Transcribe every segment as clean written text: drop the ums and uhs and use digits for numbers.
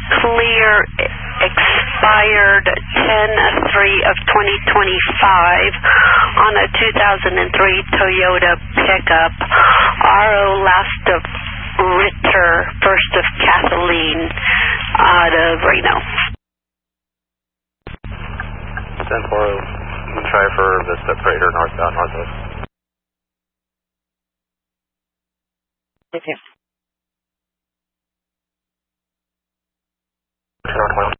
clear expired 10/3 of 2025 on a 2003 Toyota pickup. RO last of Ritter, first of Kathleen, out of Reno. 10-4, try for Vista Prater, northbound, northwest. Thank you. 10-21.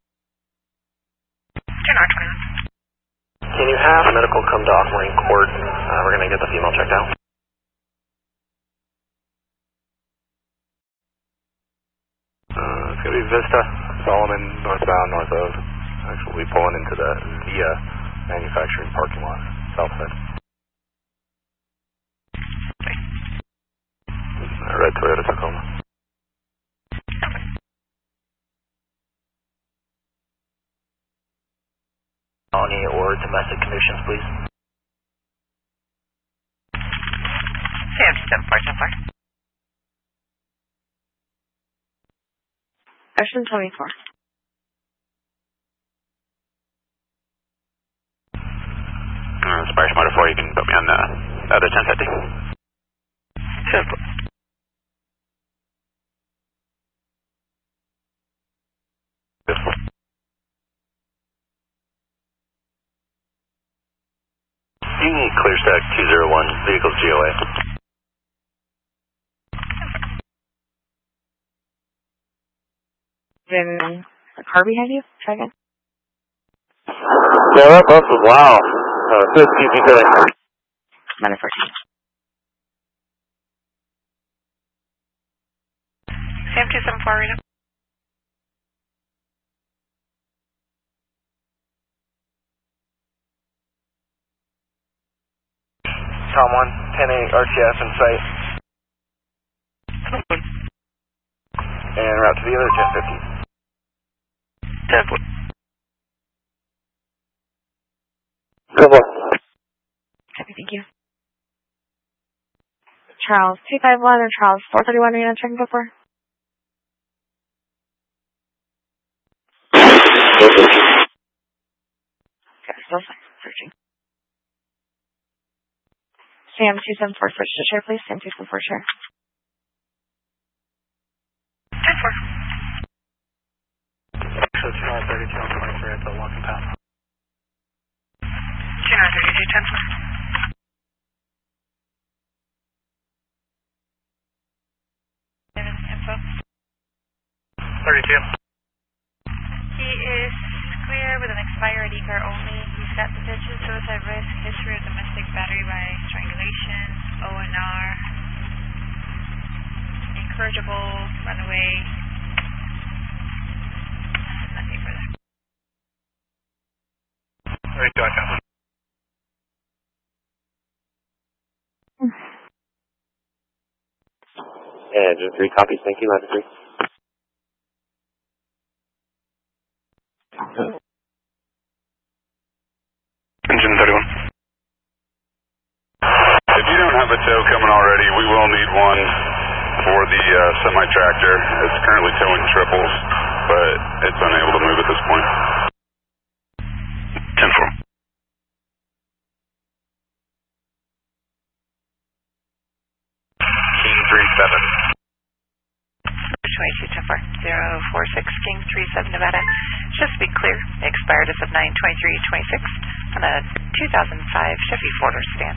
10-21. Can you have medical come to Aquamarine Court? We're going to get the female checked out. It's going to be Vista, Solomon, northbound, north of. Actually, pulling into the Via manufacturing parking lot, south side. Red Toyota Tacoma. Colony or domestic conditions, please. CMT 7474. Ocean 24. Spires Motor 4, you can put me on the other 1050. You can clear stack 201, vehicles GOA. Then a car behind you? Try again. Yeah, that bus was loud. Good, easy today. Minus 14. Sam 274, Reno. Tom 1, 10-8 RTF in sight. And route to the other 1050. 10-4. Good luck. Okay, thank you. Charles 251 or Charles 431, are you checking before? Okay, still searching. Sam 274, switch to share, please. Sam 274, share. 10-4. So 232 on 23 at the walking path. 232, 10-4. Info. 32. He is clear with an expired e-car only. He's got the pitches, suicide risk, history of domestic battery by strangulation, ONR, incorrigible, runaway, nothing further. 32, I got it. Engine 3 copies, thank you, Ladder 3. Engine 31. If you don't have a tow coming already, we will need one for the semi-tractor. It's currently towing triples, but it's unable to move at this point. 10-4. King 37. 22, 10-4, 046, King 37, Nevada. Just to be clear, expired as of 9/23/26 on a 2005 Chevy Forder sedan.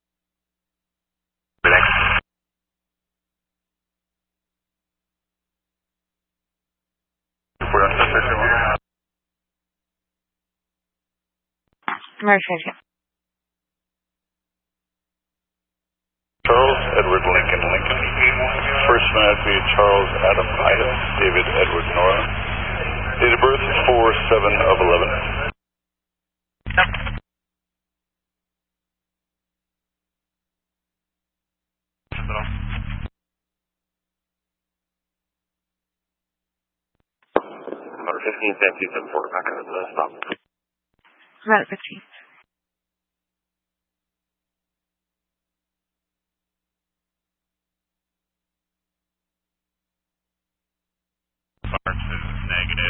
Mercy. Charles Edward Lincoln Lincoln. First man would be Charles Adam Ida, David Edward Nora. Date of birth 4/7/11. Number 15, Sam 274, back out of the stop. About 15. Marks is negative.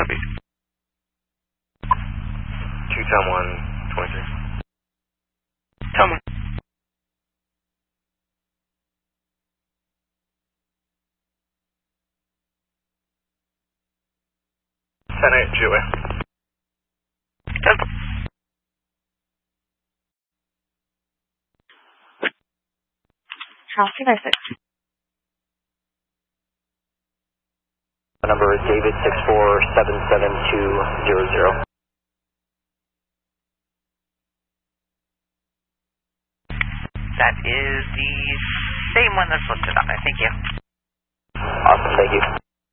Copy. 2-1-23. Tell me. Senate, Julie. Charles 256. Number is David 6477200. That is the same one that's listed on there. Thank you. Awesome, thank you.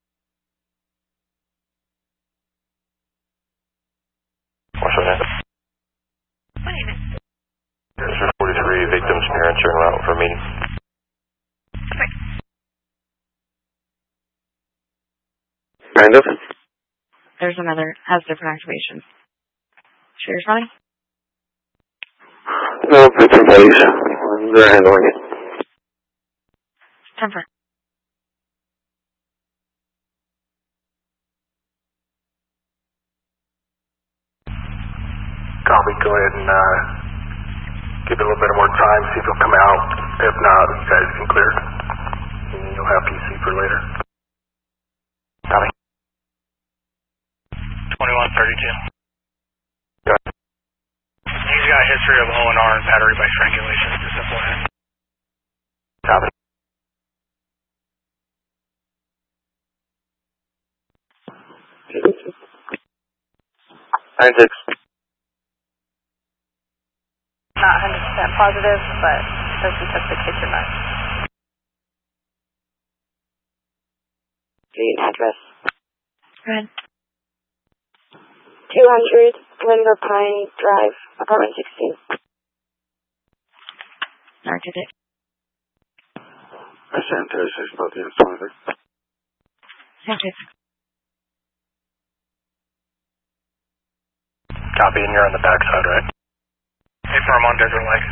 What's your name? My name is. This is 43. Victim's parents are en route for a meeting. Okay. Kind of. There's another, has different activation. Sure you're running? No, victim police. They're handling it. 10 for. Copy, go ahead and give it a little bit more time, see if he'll come out. If not, you guys can clear it. And you'll have PC for later. Copy. 2132. Got it. He's got a history of O&R and battery by strangulation, just FYI. Copy. Scientix. Not 100% positive, but says he took the kitchen knife. Street address. Red. 200 Glenver Pine Drive, apartment 16. Marked it. I sent to 6 about the 23. Scientix. Copy, and you're on the backside, right? Hey, firm on Desert Lake.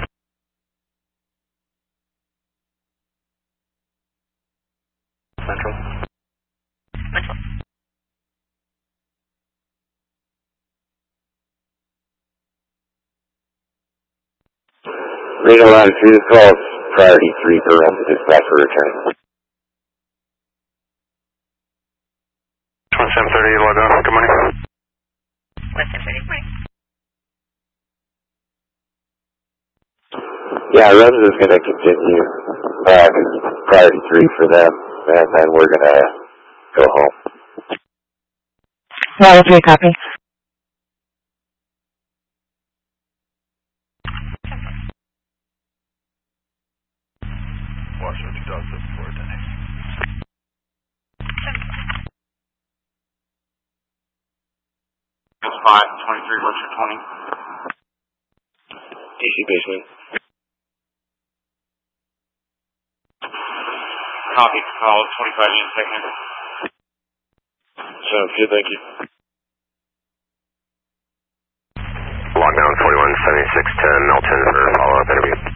Central. Central. Reno Latitude calls priority 3 for dispatch for return. 2730, log on. Good morning. 2730, good morning. Yeah, Revs is going to continue priority 3 for them, and then we're going to go home. Level 3, copy. Washington 2004, Denny. That's 523, what's your 20? DC basement. Copy, call 25 units second. Sounds good, thank you. Lockdown 417610, Elton for follow-up interview.